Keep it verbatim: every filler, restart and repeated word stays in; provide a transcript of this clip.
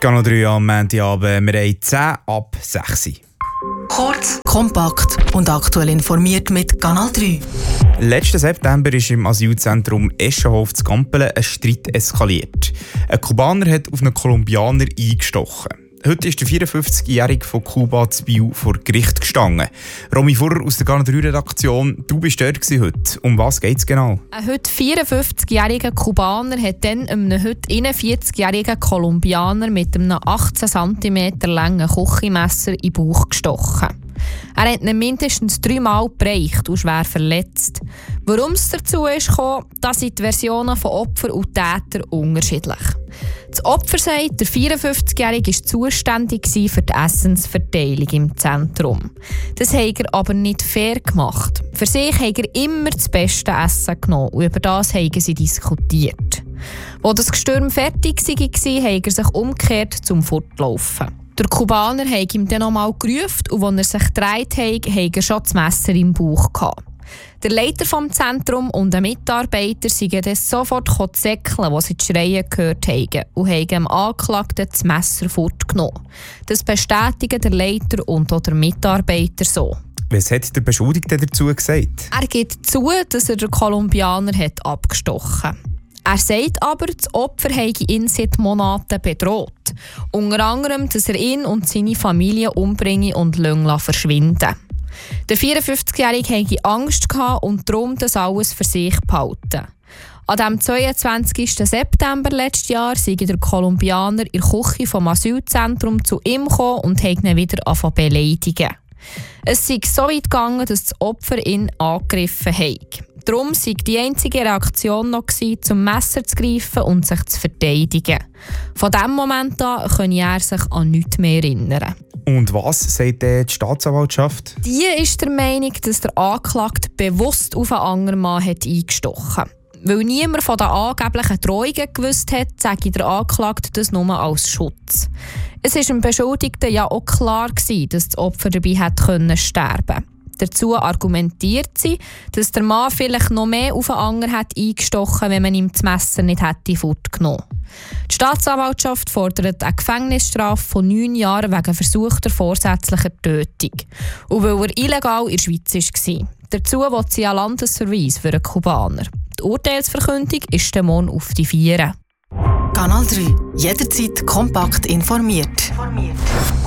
Kanal drei am Montagabend, wir haben zehn ab sechs. Kurz, kompakt und aktuell informiert mit Kanal drei. Letzten September ist im Asylzentrum Eschenhof zu Gampelen ein Streit eskaliert. Ein Kubaner hat auf einen Kolumbianer eingestochen. Heute ist der vierundfünfzigjährige von Kuba zu Biel vor Gericht gestanden. Romy Furrer aus der Kanal drei Redaktion, du bist dort heute. Um was geht es genau? Ein heute vierundfünfzigjähriger Kubaner hat dann einem heute einundvierzigjährigen Kolumbianer mit einem achtzehn Zentimeter langen Küchenmesser in den Bauch gestochen. Er hat ihn mindestens dreimal gebrochen und schwer verletzt. Warum es dazu ist gekommen, da sind die Versionen von Opfer und Täter unterschiedlich. Das Opfer sagt, der vierundfünfzigjährige war zuständig für die Essensverteilung im Zentrum. Das hat er aber nicht fair gemacht. Für sich hat er immer das beste Essen genommen und über das haben sie diskutiert. Als das Gestürm fertig war, hat er sich umgekehrt zum Fortlaufen. Der Kubaner hat ihm dann nochmal gerufen und als er sich gedreht hat, hat er schon das Messer im Bauch gehabt. Der Leiter des Zentrums und ein Mitarbeiter sind dann sofort zäckeln, als sie die Schreien gehört haben, und haben dem Angeklagten das Messer fortgenommen. Das bestätigen der Leiter und auch der Mitarbeiter so. Was hat der Beschuldigte dazu gesagt? Er gibt zu, dass er den Kolumbianer hat abgestochen hat. Er sagt aber, das Opfer habe ihn seit Monaten bedroht. Unter anderem, dass er ihn und seine Familie umbringe und verschwinden. Der vierundfünfzigjährige hatte Angst und darum das alles für sich behalten. An dem zweiundzwanzigsten September letztes Jahr sei der Kolumbianer in der Küche vom Asylzentrum zu ihm gekommen und hat ihn wieder angefangen zu beleidigen. Es sei so weit gegangen, dass das Opfer ihn angegriffen hat. Darum sei die einzige Reaktion noch gewesen, zum Messer zu greifen und sich zu verteidigen. Von diesem Moment an könne er sich an nichts mehr erinnern. Und was sagt die Staatsanwaltschaft? Die ist der Meinung, dass der Angeklagte bewusst auf einen anderen Mann hat eingestochen hat. Weil niemand von den angeblichen Drohungen gewusst hat, sage der Angeklagte das nur als Schutz. Es war dem Beschuldigten ja auch klar gewesen, dass das Opfer dabei hätte sterben können. Dazu argumentiert sie, dass der Mann vielleicht noch mehr auf einen anderen hat eingestochen, wenn man ihm das Messer nicht hätte fortgenommen. Die Staatsanwaltschaft fordert eine Gefängnisstrafe von neun Jahren wegen versuchter vorsätzlicher Tötung. Und weil er illegal in der Schweiz war. Dazu will sie einen Landesverweis für einen Kubaner. Die Urteilsverkündung ist der Morgen auf die Vieren. Kanal drei. Jederzeit kompakt informiert. informiert.